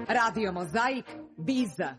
Radio Mozaik, Biza.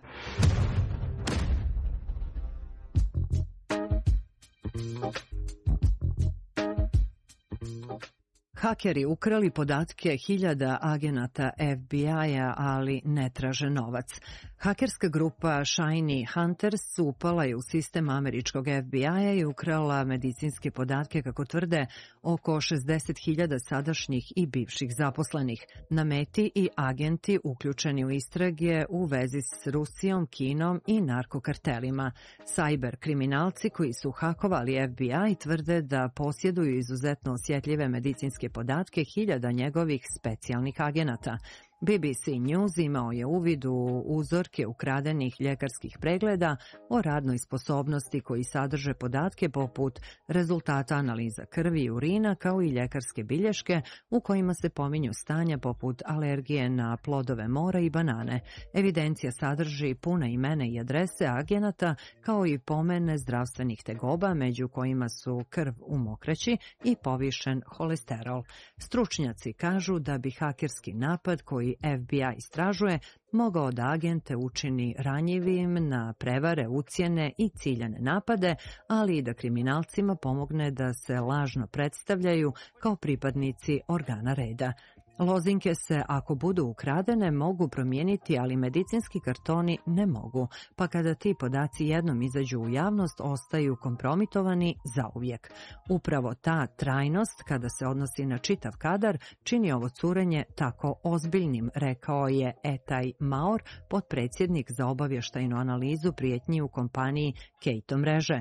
Hakeri ukrali podatke hiljada agenata FBI-a, ali ne traže novac. Hakerska grupa Shiny Hunters upala je u sistem američkog FBI-a i ukrala medicinske podatke, kako tvrde, oko 60.000 sadašnjih i bivših zaposlenih. Na meti i agenti uključeni u istrage u vezi s Rusijom, Kinom i narkokartelima. Cyber kriminalci koji su hakovali FBI tvrde da posjeduju izuzetno osjetljive medicinske podatke hiljada njegovih specijalnih agenata. BBC News imao je uvid u uzorke ukradenih ljekarskih pregleda o radnoj sposobnosti koji sadrže podatke poput rezultata analiza krvi i urina, kao i ljekarske bilješke u kojima se pominju stanja poput alergije na plodove mora i banane. Evidencija sadrži puna imena i adrese agenata, kao i pomene zdravstvenih tegoba, među kojima su krv u mokraći i povišen holesterol. Stručnjaci kažu da bi hakerski napad koji FBI istražuje mogao da agente učini ranjivim na prevare, ucjene i ciljane napade, ali i da kriminalcima pomogne da se lažno predstavljaju kao pripadnici organa reda. Lozinke se, ako budu ukradene, mogu promijeniti, ali medicinski kartoni ne mogu, pa kada ti podaci jednom izađu u javnost, ostaju kompromitovani zauvijek. Upravo ta trajnost, kada se odnosi na čitav kadar, čini ovo curenje tako ozbiljnim, rekao je Etaj Maor, potpredsjednik za obavještajnu analizu prijetnji u kompaniji Keito mreže.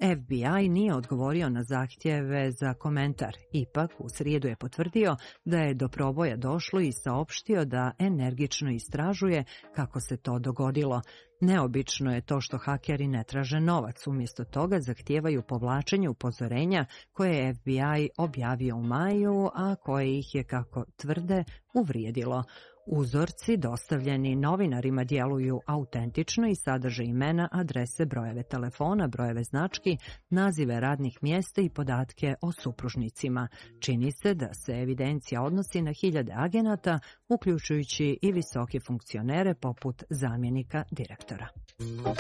FBI nije odgovorio na zahtjeve za komentar. Ipak, u srijedu je potvrdio da je do proboja došlo i saopštio da energično istražuje kako se to dogodilo. Neobično je to što hakeri ne traže novac, umjesto toga zahtijevaju povlačenje upozorenja koje je FBI objavio u maju, a koje ih je, kako tvrde, uvrijedilo. Uzorci dostavljeni novinarima djeluju autentično i sadrže imena, adrese, brojeve telefona, brojeve znački, nazive radnih mjesta i podatke o supružnicima. Čini se da se evidencija odnosi na hiljade agenata, uključujući i visoke funkcionere poput zamjenika direktora.